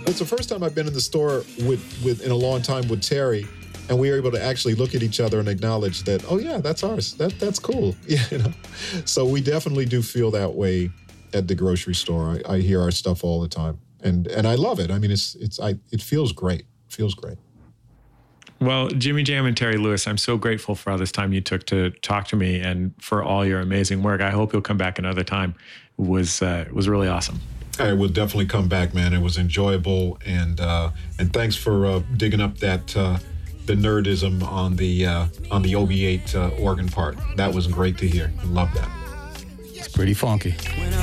It's the first time I've been in the store with in a long time with Terry, and we were able to actually look at each other and acknowledge that, oh yeah, that's ours. That's cool. So we definitely do feel that way at the grocery store. I hear our stuff all the time, and I love it. I mean, it feels great. It feels great. Well, Jimmy Jam and Terry Lewis, I'm so grateful for all this time you took to talk to me and for all your amazing work. I hope you'll come back another time. It was really awesome. I will definitely come back, man. It was enjoyable, and thanks for digging up that the nerdism on the OB8 organ part. That was great to hear. I love that. It's pretty funky.